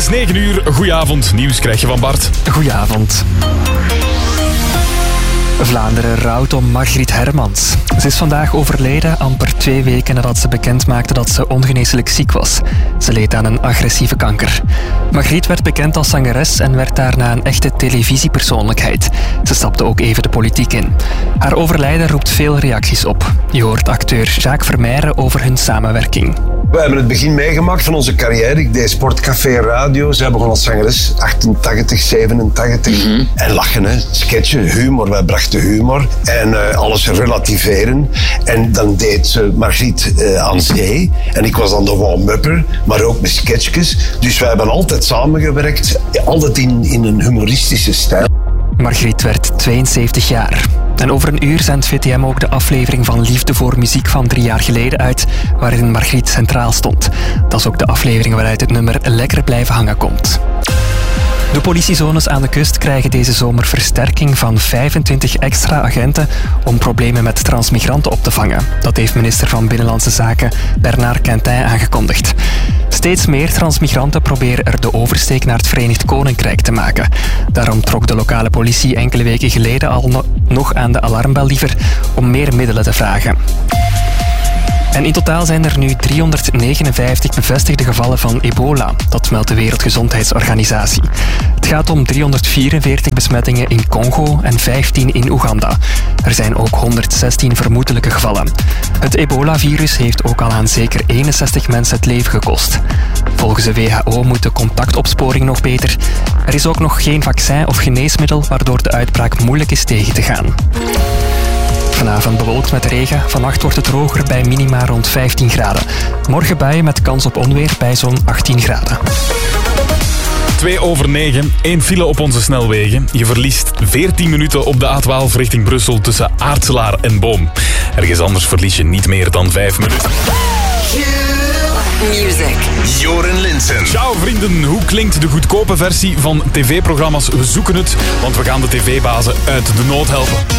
is 9 uur. Goedenavond. Nieuws krijg je van Bart. Goedenavond. Vlaanderen rouwt om Margriet Hermans. Ze is vandaag overleden, amper 2 weken nadat ze bekend maakte dat ze ongeneeslijk ziek was. Ze leed aan een agressieve kanker. Margriet werd bekend als zangeres en werd daarna een echte televisiepersoonlijkheid. Ze stapte ook even de politiek in. Haar overlijden roept veel reacties op. Je hoort acteur Jacques Vermeijren over hun samenwerking. We hebben het begin meegemaakt van onze carrière. Ik deed Sportcafé Radio. Zij begon als zangeres 88, 87. En lachen, hè. Sketchen, humor. Wij brachten humor. En alles relativeren. En dan deed ze Margriet aan zee. En ik was dan de warm-upper. Maar ook met sketchjes. Dus wij hebben altijd samengewerkt. Altijd in een humoristische stijl. Margriet werd 72 jaar. En over een uur zendt VTM ook de aflevering van Liefde voor Muziek van 3 jaar geleden uit, waarin Margriet centraal stond. Dat is ook de aflevering waaruit het nummer Lekker blijven hangen komt. De politiezones aan de kust krijgen deze zomer versterking van 25 extra agenten om problemen met transmigranten op te vangen. Dat heeft minister van Binnenlandse Zaken Bernard Quintin aangekondigd. Steeds meer transmigranten proberen er de oversteek naar het Verenigd Koninkrijk te maken. Daarom trok de lokale politie enkele weken geleden al nog aan de alarmbel liever om meer middelen te vragen. En in totaal zijn er nu 359 bevestigde gevallen van ebola. Dat meldt de Wereldgezondheidsorganisatie. Het gaat om 344 besmettingen in Congo en 15 in Oeganda. Er zijn ook 116 vermoedelijke gevallen. Het ebola-virus heeft ook al aan zeker 61 mensen het leven gekost. Volgens de WHO moet de contactopsporing nog beter. Er is ook nog geen vaccin of geneesmiddel, waardoor de uitbraak moeilijk is tegen te gaan. Vanavond bewolkt met regen. Vannacht wordt het droger bij minima rond 15 graden. Morgen buien met kans op onweer bij zo'n 18 graden. 9:02, 1 file op onze snelwegen. Je verliest 14 minuten op de A12 richting Brussel tussen Aartselaar en Boom. Ergens anders verlies je niet meer dan 5 minuten. Music. Joren Linssen. Ciao vrienden, hoe klinkt de goedkope versie van tv-programma's? We zoeken het, want we gaan de tv-bazen uit de nood helpen.